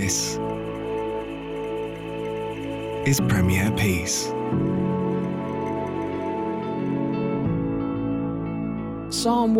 This is Premier Peace. Psalm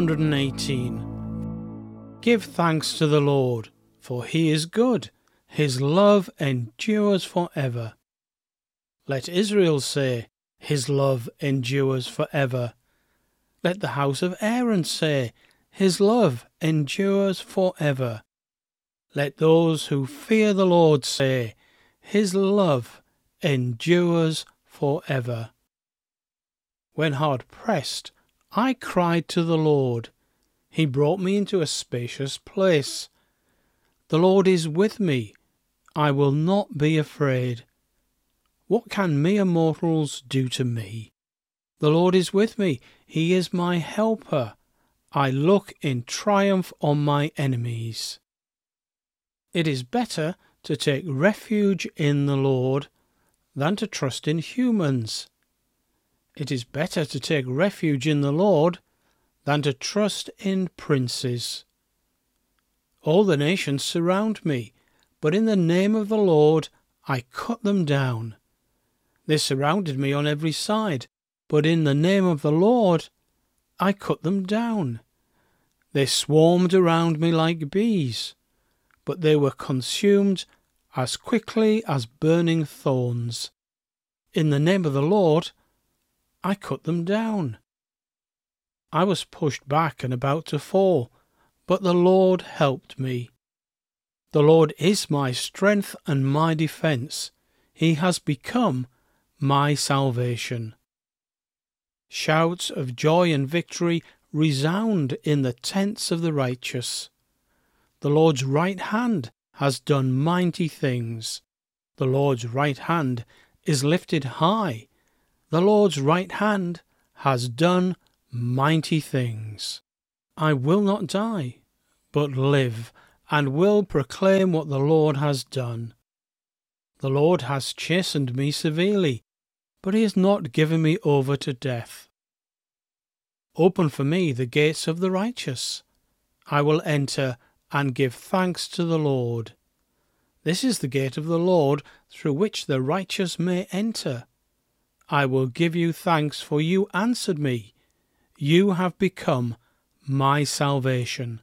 118. Give thanks to the Lord, for he is good. His love endures forever. Let Israel say, his love endures forever. Let the house of Aaron say, his love endures forever. Let those who fear the Lord say, his love endures forever. When hard pressed, I cried to the Lord. He brought me into a spacious place. The Lord is with me. I will not be afraid. What can mere mortals do to me? The Lord is with me. He is my helper. I look in triumph on my enemies. It is better to take refuge in the Lord than to trust in humans. It is better to take refuge in the Lord than to trust in princes. All the nations surround me, but in the name of the Lord I cut them down. They surrounded me on every side, but in the name of the Lord I cut them down. They swarmed around me like bees, but they were consumed as quickly as burning thorns. In the name of the Lord I cut them down. I was pushed back and about to fall, but the Lord helped me. The Lord is my strength and my defence. He has become my salvation. Shouts of joy and victory resound in the tents of the righteous. The Lord's right hand has done mighty things. The Lord's right hand is lifted high. The Lord's right hand has done mighty things. I will not die, but live, and will proclaim what the Lord has done. The Lord has chastened me severely, but he has not given me over to death. Open for me the gates of the righteous. I will enter and give thanks to the Lord. This is the gate of the Lord, through which the righteous may enter. I will give you thanks, for you answered me. You have become my salvation.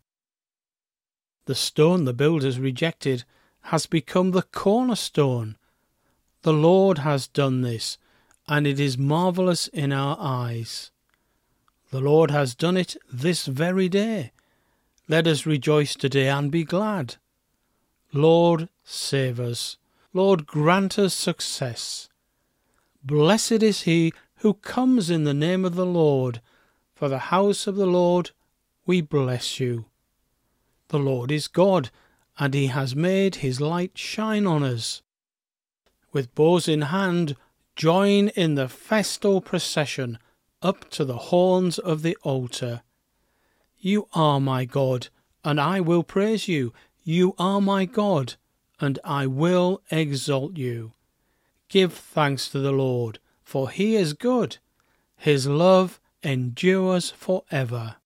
The stone the builders rejected has become the cornerstone. The Lord has done this, and it is marvellous in our eyes. The Lord has done it this very day. Let us rejoice today and be glad. Lord, save us. Lord, grant us success. Blessed is he who comes in the name of the Lord. For the house of the Lord we bless you. The Lord is God, and he has made his light shine on us. With bows in hand, join in the festal procession up to the horns of the altar. You are my God, and I will praise you. You are my God, and I will exalt you. Give thanks to the Lord, for he is good. His love endures forever.